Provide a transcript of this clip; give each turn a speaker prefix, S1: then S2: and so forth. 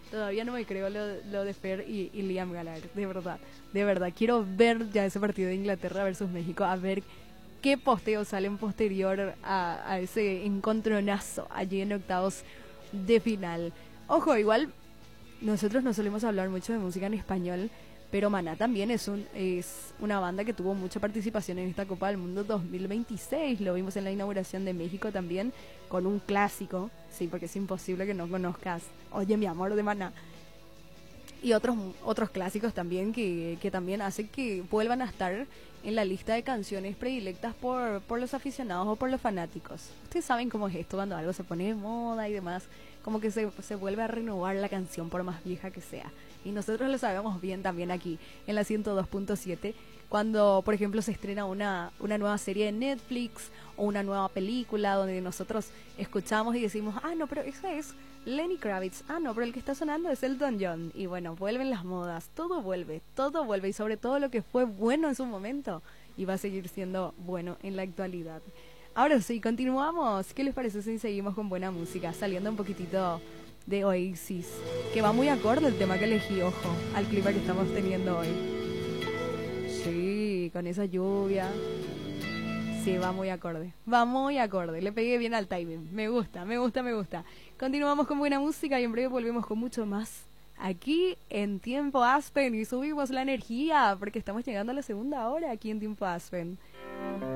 S1: Todavía no me creo lo de Fer y Liam Gallagher, de verdad. Quiero ver ya ese partido de Inglaterra versus México, a ver qué posteo salen posterior a ese encontronazo allí en octavos de final. Ojo, igual nosotros no solemos hablar mucho de música en español, pero Maná también es una banda que tuvo mucha participación en esta Copa del Mundo 2026. Lo vimos en la inauguración de México también, con un clásico, sí, porque es imposible que no conozcas Oye mi amor de Maná. Y otros clásicos también que también hacen que vuelvan a estar en la lista de canciones predilectas por los aficionados o por los fanáticos. Ustedes saben cómo es esto cuando algo se pone de moda y demás, como que se vuelve a renovar la canción por más vieja que sea. Y nosotros lo sabemos bien también aquí en la 102.7, cuando por ejemplo se estrena una nueva serie de Netflix o una nueva película donde nosotros escuchamos y decimos, ah no, pero esa es Lenny Kravitz, ah no, pero el que está sonando es Elton John. Y bueno, vuelven las modas, todo vuelve y sobre todo lo que fue bueno en su momento y va a seguir siendo bueno en la actualidad. Ahora sí, continuamos. ¿Qué les parece si seguimos con buena música? Saliendo un poquitito de Oasis, que va muy acorde el tema que elegí, ojo, al clima que estamos teniendo hoy. Sí, con esa lluvia. Sí, va muy acorde. Va muy acorde. Le pegué bien al timing. Me gusta. Continuamos con buena música y en breve volvemos con mucho más aquí en Tiempo Aspen y subimos la energía porque estamos llegando a la segunda hora aquí en Tiempo Aspen.